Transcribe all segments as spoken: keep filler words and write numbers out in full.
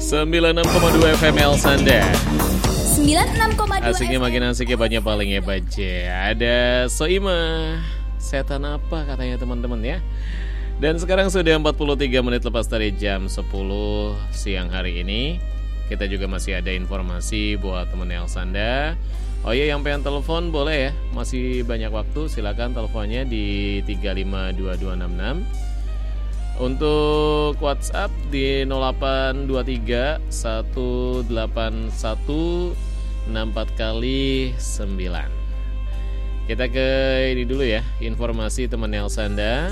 sembilan puluh enam koma dua F M Elsanda. sembilan puluh enam koma dua Asiknya makin asik ya, banyak paling ya baca. Ada Soima, setan apa katanya teman-teman ya. Dan sekarang sudah empat puluh tiga menit lepas dari jam sepuluh siang hari ini. Kita juga masih ada informasi buat teman Elsanda. Oh iya, yang pengen telepon boleh ya, masih banyak waktu, silakan teleponnya di tiga lima dua dua enam enam. Untuk WhatsApp di nol delapan dua tiga satu delapan satu enam empat kali sembilan. Kita ke ini dulu ya, informasi teman Elsanda.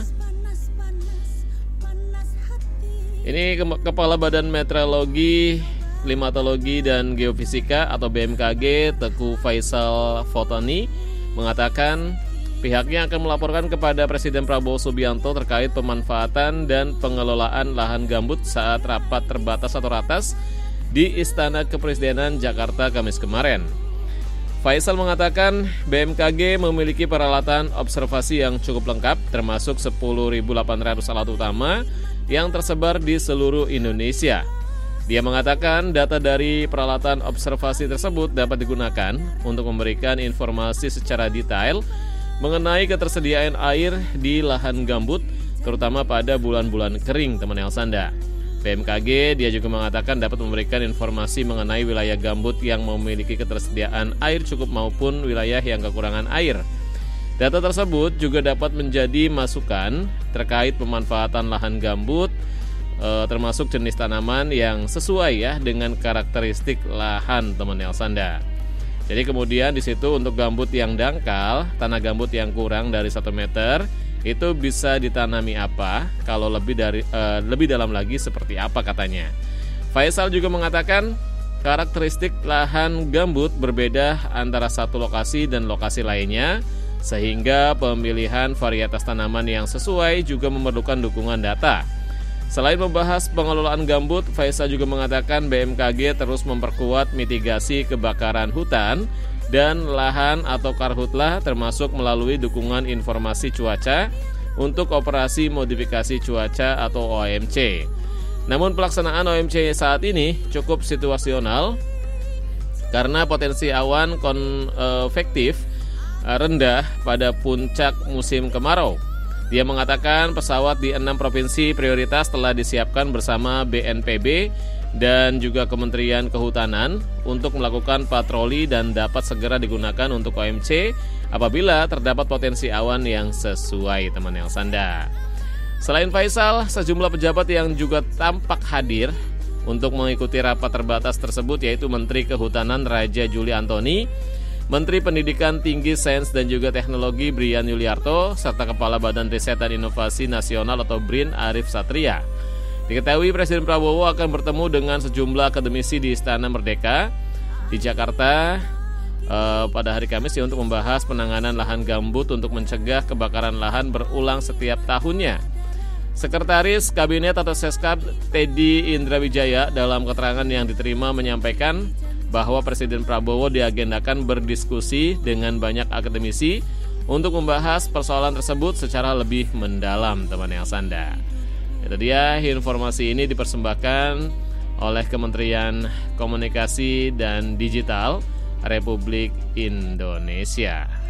Ini ke- Kepala Badan Meteorologi, Klimatologi dan Geofisika atau B M K G Teguh Faisal Fotani mengatakan pihaknya akan melaporkan kepada Presiden Prabowo Subianto terkait pemanfaatan dan pengelolaan lahan gambut saat rapat terbatas atau ratas di Istana Kepresidenan Jakarta Kamis kemarin. Faisal mengatakan B M K G memiliki peralatan observasi yang cukup lengkap, termasuk sepuluh ribu delapan ratus alat utama yang tersebar di seluruh Indonesia. Dia mengatakan data dari peralatan observasi tersebut dapat digunakan untuk memberikan informasi secara detail mengenai ketersediaan air di lahan gambut, terutama pada bulan-bulan kering, teman Elsanda. B M K G dia juga mengatakan dapat memberikan informasi mengenai wilayah gambut yang memiliki ketersediaan air cukup maupun wilayah yang kekurangan air. Data tersebut juga dapat menjadi masukan terkait pemanfaatan lahan gambut, e, termasuk jenis tanaman yang sesuai ya dengan karakteristik lahan, teman Elsanda. Jadi kemudian di situ untuk gambut yang dangkal, tanah gambut yang kurang dari satu meter, itu bisa ditanami apa, kalau lebih dari e, lebih dalam lagi seperti apa katanya. Faisal juga mengatakan karakteristik lahan gambut berbeda antara satu lokasi dan lokasi lainnya, sehingga pemilihan varietas tanaman yang sesuai juga memerlukan dukungan data. Selain membahas pengelolaan gambut, Faisal juga mengatakan B M K G terus memperkuat mitigasi kebakaran hutan dan lahan atau karhutlah, termasuk melalui dukungan informasi cuaca untuk operasi modifikasi cuaca atau O M C. Namun pelaksanaan O M C saat ini cukup situasional karena potensi awan konvektif rendah pada puncak musim kemarau. Dia mengatakan pesawat di enam provinsi prioritas telah disiapkan bersama B N P B dan juga Kementerian Kehutanan untuk melakukan patroli dan dapat segera digunakan untuk O M C apabila terdapat potensi awan yang sesuai, teman Elsanda. Selain Faisal, sejumlah pejabat yang juga tampak hadir untuk mengikuti rapat terbatas tersebut yaitu Menteri Kehutanan Raja Juli Antoni, Menteri Pendidikan Tinggi, Sains dan juga Teknologi Brian Yuliarto, serta Kepala Badan Riset dan Inovasi Nasional atau BRIN Arif Satria. Diketahui Presiden Prabowo akan bertemu dengan sejumlah akademisi di Istana Merdeka di Jakarta eh, pada hari Kamis ya, untuk membahas penanganan lahan gambut untuk mencegah kebakaran lahan berulang setiap tahunnya. Sekretaris Kabinet atau Seskap Teddy Indrawijaya dalam keterangan yang diterima menyampaikan bahwa Presiden Prabowo diagendakan berdiskusi dengan banyak akademisi untuk membahas persoalan tersebut secara lebih mendalam, teman Elsanda. Itu dia, informasi ini dipersembahkan oleh Kementerian Komunikasi dan Digital Republik Indonesia.